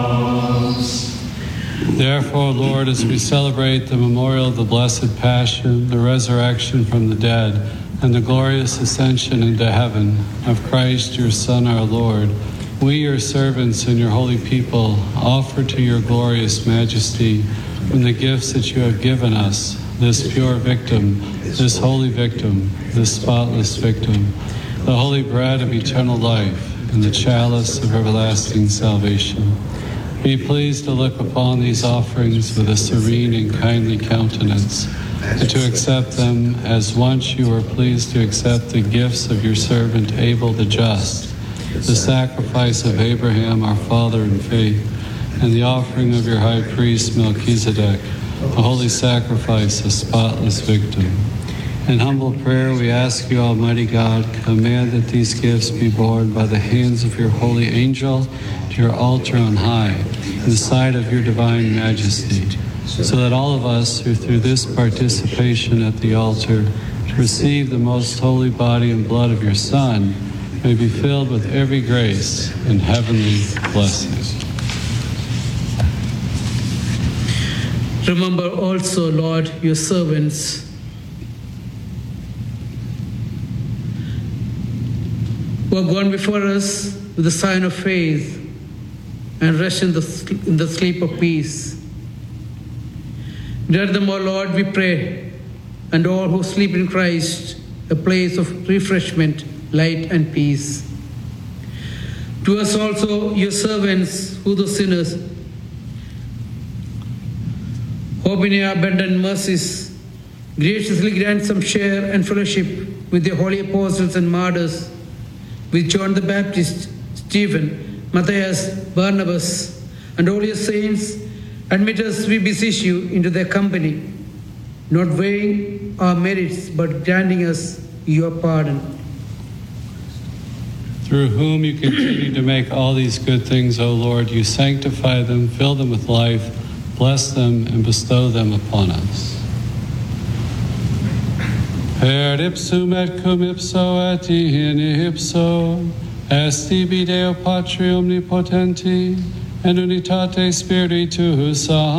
Therefore, Lord, as we celebrate the memorial of the Blessed Passion, the resurrection from the dead, and the glorious ascension into heaven of Christ, your Son, our Lord, we, your servants and your holy people, offer to your glorious majesty from the gifts that you have given us, this pure victim, this holy victim, this spotless victim, the holy bread of eternal life, and the chalice of everlasting salvation. Be pleased to look upon these offerings with a serene and kindly countenance, and to accept them as once you were pleased to accept the gifts of your servant Abel the just, the sacrifice of Abraham our father in faith, and the offering of your high priest Melchizedek, a holy sacrifice, a spotless victim. In humble prayer we ask you, Almighty God, command that these gifts be borne by the hands of your holy angel to your altar on high, in the sight of your divine majesty, so that all of us who through this participation at the altar receive the most holy body and blood of your Son may be filled with every grace and heavenly blessing. Remember also, Lord, your servants who have gone before us with the sign of faith and rest in the sleep of peace. Grant them, O Lord, we pray, and all who sleep in Christ, a place of refreshment, light, and peace. To us also, your servants, who the sinners, hope in your abundant mercies, graciously grant some share and fellowship with the holy apostles and martyrs, with John the Baptist, Stephen, Matthias, Barnabas, and all your saints. Admit us, we beseech you, into their company, not weighing our merits, but granting us your pardon. Through whom you continue to make all these good things, O Lord, you sanctify them, fill them with life, bless them, and bestow them upon us. Per ipsum et cum ipso et in ipso, est tibi Deo Patri omnipotenti, and unitate Spiritus